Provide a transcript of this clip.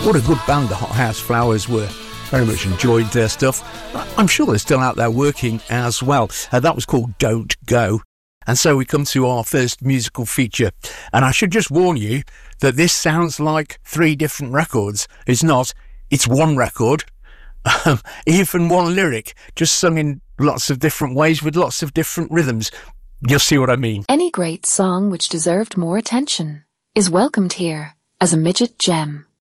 What a good band the Hot House Flowers were. Very much enjoyed their stuff. I'm sure they're still out there working as well. That was called Don't Go. And so we come to our first musical feature. And I should just warn you that this sounds like 3 different records. It's not. It's one record. Even one lyric, just sung in lots of different ways with lots of different rhythms. You'll see what I mean. Any great song which deserved more attention is welcomed here as a midget gem.